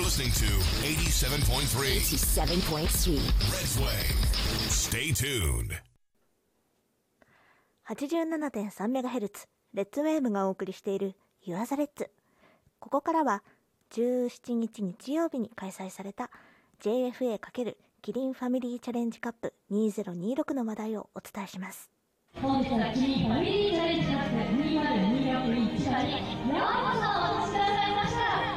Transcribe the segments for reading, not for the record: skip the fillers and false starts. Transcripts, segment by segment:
listening to 87.3 87.3 Red's Way. Stay tuned. 87.3MHz レッツウェーブがお送りしている Your the Reds。ここからは17日日曜日に開催された JFA× キリンファミリーチャレンジカップ2026の話題をお伝えします。 本日はキリンファミリーチャレンジカップ2026にようこそお越しくださいました。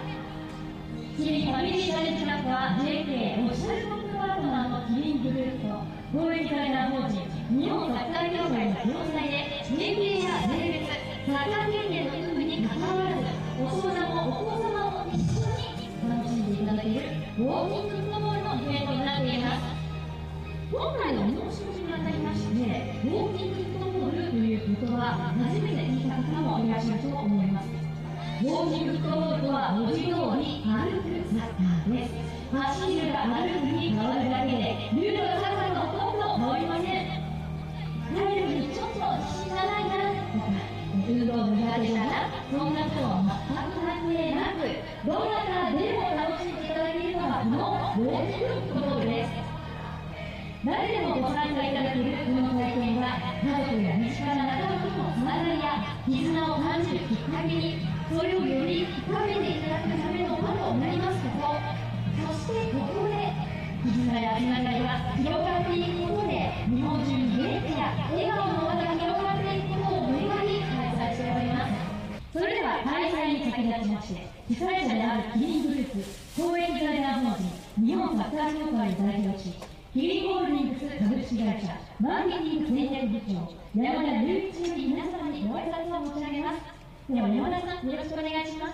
キリンファミリーチャレンジカップは JFA オフィシャルコップパートナーのキリングループと公益財団法人日本サッカー協会の共催で年齢や性別、サッカー経験の有無に関わらずお子様も一緒に楽しんでいただけるウォーキングフットボールのイベントになっています。今回の申し込みにあたりまして、ウォーキングフットボールという言葉、初めて聞いた方もいらっしゃると思います。ウォーキングフットボールとは文字通り歩くサッカーです。走るが歩くに変わるだけで、ルールはサッカーとほとんど変わりません。体力にちょっと自信がないなとか、運動苦手だな、そんなことは全く関係なく、どなたでも楽しんでいただけるのがこのウォーキングフットボールです。誰でもご参加いただけるこの体験は、家族や身近な仲間とのつながりや絆を感じるきっかけに、それをより深めていただくための場となりますこと、そしてここで絆やつながりが広がっていくことで、日本中に元気や笑顔の輪が広がっていくことを願い開催しております。それでは開催に先立ちまして、主催者であるキリングループ公益財団法人日本サッカー協会を代表し、キリンホールディングス株式会社マーケティング戦略部長山田隆一より皆様にご挨拶を申し上げます。では山田さん、よろしくお願いします。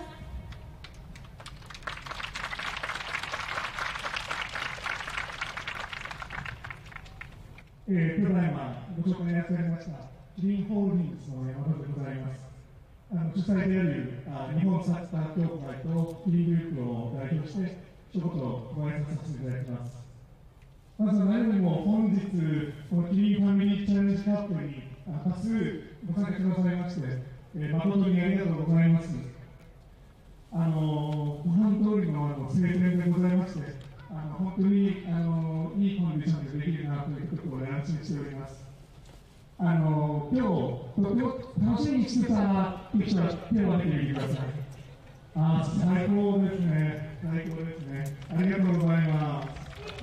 ただいまご紹介がされましたキリンホールディングスの山田でございます。主催である日本サッカー協会とキリングループを代表して一言ご挨拶させていただきます。まず何よりも本日このキリンファミリーチャレンジカップに多数ご参加くださいまして、誠にありがとうございます。ご覧通りの晴天でございまして、本当にいいコンディションでできるなということで安心しております。今日とても楽しみにしてたって人は手を挙げてみてください。最高ですね、最高ですね。ありがとうございます。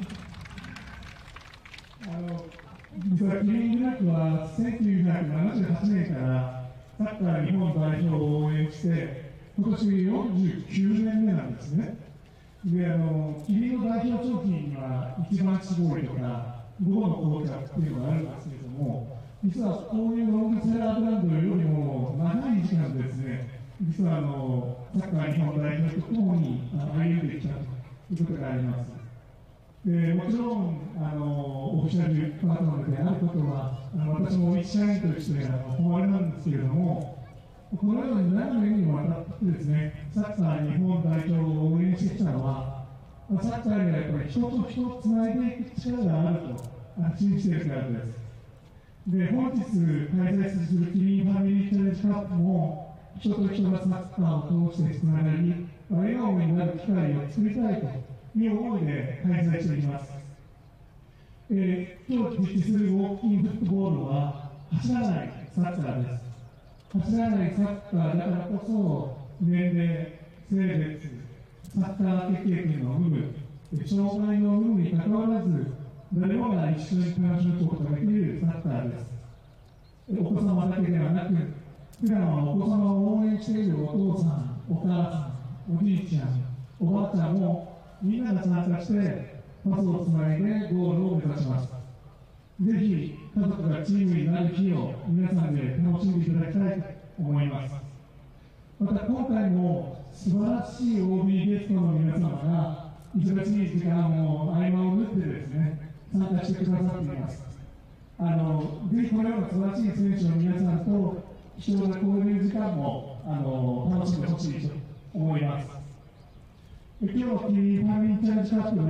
実はキリングループは1978年からサッカー日本代表を応援して今年49年目なんですね。でキリンの代表商品には一番搾りとか午後の紅茶っていうのがあるんですけれども、実はこういうロングセラーブランドよりも長い時間ですね、実はサッカー日本代表とともに歩んできたということがあります。でもちろんオフィシャルパートナーであることは私も一社員として誉れなんですけれども、このように何年にもわたってですね、サッカー日本代表を応援してきたのは、サッカーにはやっぱり人と人をつないでいく力があると安心しているからです。で、本日開催するキリンファミリーチャレンジカップも、人と人がサッカーを通してつながり、笑顔になる機会を作りたいという思いで開催しています。今日実施するウォーキングフットボールは走らないサッカーです。走らないサッカーだからこそ、年齢、性別、サッカー経験の有無、障害の有無にかかわらず、誰もが一緒に楽しむことができるサッカーです。お子様だけではなく、普段はお子様を応援しているお父さん、お母さん、おじいちゃん、おばあちゃんもみんなが参加してパスをつないでゴールを目指します。ぜひ家族がチームになる日を皆さんで楽しんでいただきたいと思います。また今回も素晴らしい OB ゲストの皆様が忙しい時間を合間を縫ってですね、参加してくださっています。ぜひこのような素晴らしい選手の皆さんと貴重な交流時間も楽しんでほしいと思います。今日のキリンファミリーチャレンジカップ